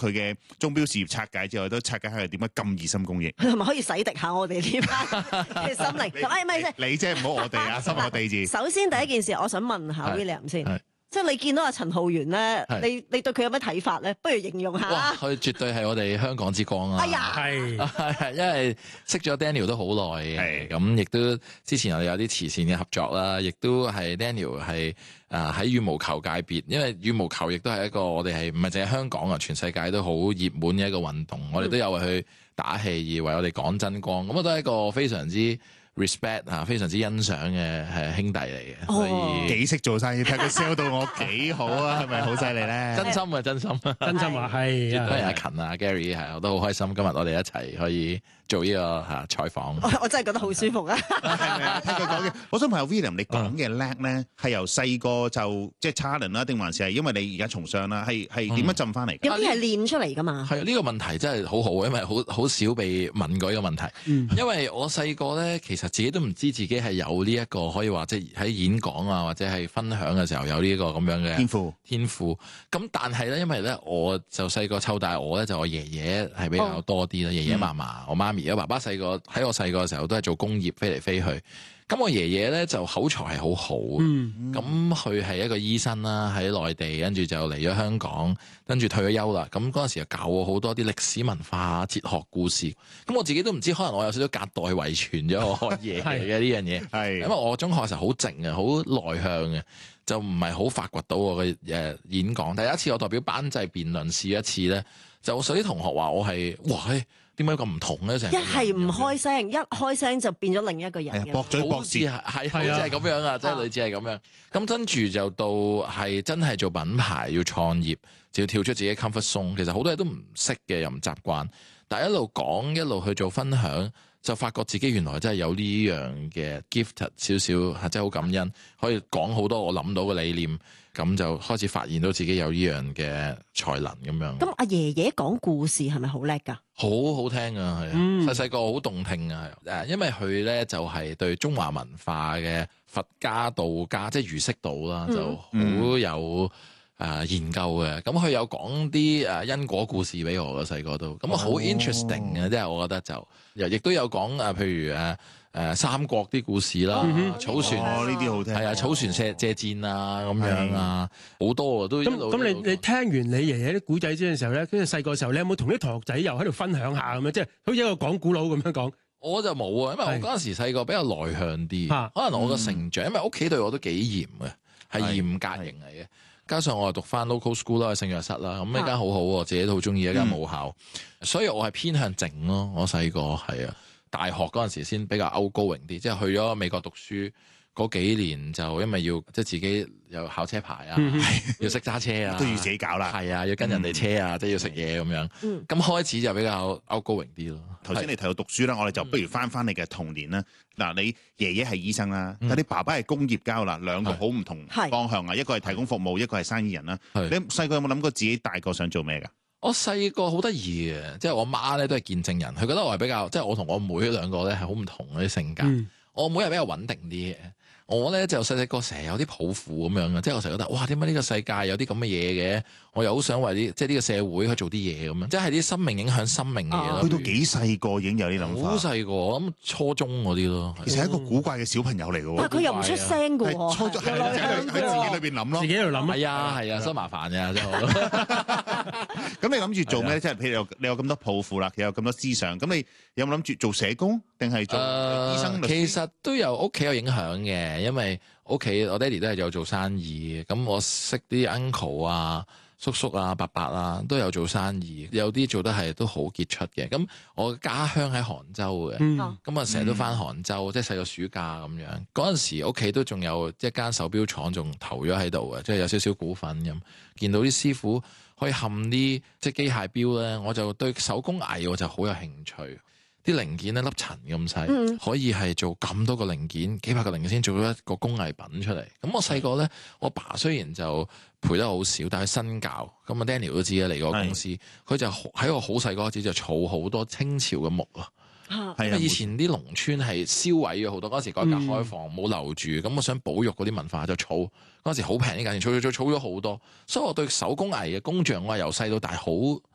佢嘅鐘錶事業拆解之後，都拆解下佢點解咁熱心公益。 係咪可以洗滌下我哋啲嘅心靈？哎，唔係先， 你啫，唔好我哋啊，心我哋字。 首先第一件事，我想問下 William 先係。 即係你見到阿陳浩源咧， 係你對佢有咩睇法咧？不如形容下哇！ 啦。 佢絕對係我哋香港之光啊！ 哎呀， 係因為識咗 Daniel 都好耐嘅，咁亦都之前我哋有啲慈善嘅合作啦，亦都係 Daniel 係喺羽毛球界別，因為羽毛球亦都係一個我哋係唔係淨係香港啊，全世界都好熱門嘅一個運動，我哋都有為佢打氣而為我哋講真光，咁我都係一個非常之 respect 啊，非常之欣賞嘅兄弟嚟嘅，所以幾識做生意，睇佢 sell 到我幾好啊，係咪好犀利咧？ 真心啊，真心， 真心話係絕對係阿勤啊 Gary 係，我都好開心，今日我哋一齊可以做呢個採訪。 我真係覺得好舒服啊！ 係咪啊？聽佢講嘅，我想問下 William，你講嘅叻咧，係由細個就即係 talent 啦，定還是係因為你而家從商啦？係點樣浸翻嚟？ 有啲係練出嚟噶嘛？ 係呢個問題真係好好，因為好少被問過呢個問題。因為我細個咧，其實自己都唔知自己係有呢一個可以話，即係喺演講啊或者係分享嘅時候有呢個咁樣嘅天賦。咁但係咧，因為咧我就細個湊大我咧，就我爺爺係比較多啲啦，爺爺嫲嫲，我媽咪。我爸爸喺我細個嘅時候都係做工業飛嚟飛去，咁我爺爺咧就口才係好好，咁佢係一個醫生啦，喺內地，跟住就嚟咗香港，跟住退咗休啦。咁嗰陣時就教我好多啲歷史文化、哲學故事。咁我自己都唔知，可能我有少少隔代遺傳咗我爺嘅呢樣嘢。係因為我中學嘅時候好靜嘅，好內向嘅，就唔係好發掘到我嘅演講。第一次我代表班際辯論試一次咧，就有啲同學話我係點解咁唔同咧？成一係唔開聲，一開聲就變咗另一個人嘅。 駁嘴駁舌係好似係咁樣啊，即係類似係咁樣。咁跟住就到係真係做品牌要創業，就要跳出自己 comfort zone。其實好多嘢都唔識嘅，又唔習慣。但係一路講一路去做分享，就發覺自己原來真係有呢樣嘅 gift 少少，真係好感恩，可以講好多我諗到嘅理念。咁就開始發現到自己有呢樣嘅才能咁樣。 咁阿爺爺講故事係咪好叻㗎？ 好好聽啊，係啊，細細個好動聽啊，係因為佢咧就係對中華文化嘅佛家、道家，即係儒釋道啦，就好有研究嘅。咁佢有講啲因果故事俾我嘅細個都，咁啊好 interesting 嘅，即係我覺得就亦都有講譬如三國啲故事啦，草船呢啲好聽， 係啊，草船借箭啊咁樣啊，好多都咁你聽完你爺爺啲古仔之嘅時候咧，跟住細個時候你有冇同啲同學仔又喺度分享下咁樣，即係好似一個講古佬咁樣講？ 我就冇啊，因為我嗰陣時細個比較內向啲，可能我個成長，因為屋企對我都幾嚴嘅，係嚴格型嚟嘅。加上我係讀翻 local school 啦，聖約瑟啦，咁呢間好好，我自己都好中意一間母校，所以我係偏向靜咯。我細個係啊。大學嗰陣時先比較 outgoing 啲，即係去咗美國讀書嗰幾年，就因為要即係自己有考車牌啊，要識揸車啊， 都要自己搞啦。 係啊，要跟人哋車啊，即係要食嘢咁樣。咁開始就比較 outgoing 啲咯。 頭先你提到讀書啦，我哋就不如翻你嘅童年啦。嗱，你爺爺係醫生啦，但你爸爸係工業家啦，兩個好唔同方向啊。一個係提供服務，一個係生意人啦。你細個有冇諗過自己大個想做咩㗎？ 我細個好得意嘅，即係我媽咧都係見證人，佢覺得我係比較，即係我同我妹兩個咧係好唔同嗰啲性格。我妹係比較穩定啲嘅，我咧就細細個成日有啲抱負咁樣嘅，即係我成日覺得哇，點解呢個世界有啲咁嘅嘢嘅？我又好想為啲即係呢個社會去做啲嘢咁樣，即係啲生命影響生命嘅嘢咯。 去到幾細個已經有啲諗法？ 好細個，我諗初中嗰啲咯。 其實係一個古怪嘅小朋友嚟嘅喎。 但係佢又唔出聲嘅喎。 初中喺自己裏邊諗咯。 自己喺度諗。 係啊，真麻煩嘅真係。 咁你諗住做咩？即係譬如你有咁多抱負啦，你有咁多思想，咁你有冇諗住做社工定係做醫生？ 其實都有屋企有影響嘅，因為屋企我爹哋都係有做生意，咁我識啲 uncle 啊、叔叔啊、伯伯啊都有做生意，有啲做得係都好傑出嘅。咁我家鄉喺杭州嘅，咁啊成日都返杭州，即係細個暑假咁樣。嗰陣時屋企都仲有一間手錶廠，仲投咗喺度嘅，即係有少少股份咁。見到啲師傅可以冚啲即係機械錶咧，我就對手工藝我就好有興趣。啲零件一粒塵咁細，可以係做咁多個零件，幾百個零件先做到一個工藝品出嚟。咁我細個咧，我爸雖然就陪得好少，但係身教。咁啊 Daniel 都知啦，嚟過公司，佢就喺我好細個開始就儲好多清朝嘅木啊。因為以前啲農村係燒毀咗好多，嗰時改革開放冇留住，咁我想保育嗰啲文化就儲。嗰時好平啲價錢，儲咗好多，所以我對手工藝嘅工匠我係由細到大好